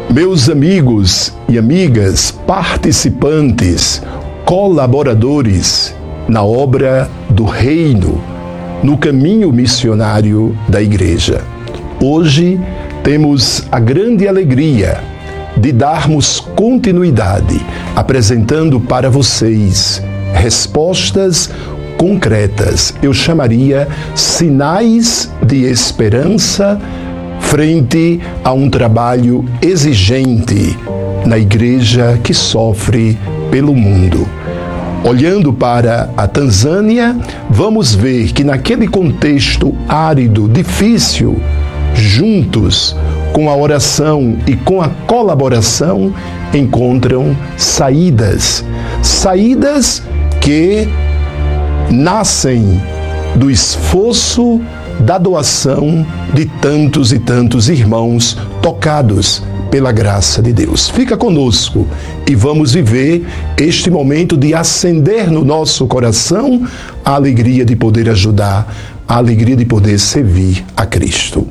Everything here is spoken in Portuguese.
Meus amigos e amigas, participantes, colaboradores na obra do Reino, no caminho missionário da Igreja. Hoje temos a grande alegria de darmos continuidade, apresentando para vocês respostas concretas. Eu chamaria sinais de esperança frente a um trabalho exigente na Igreja que sofre pelo mundo. Olhando para a Tanzânia, vamos ver que naquele contexto árido, difícil, juntos, com a oração e com a colaboração, encontram saídas. Saídas que nascem do esforço da doação de tantos e tantos irmãos tocados pela graça de Deus. Fica conosco e vamos viver este momento de acender no nosso coração a alegria de poder ajudar, a alegria de poder servir a Cristo.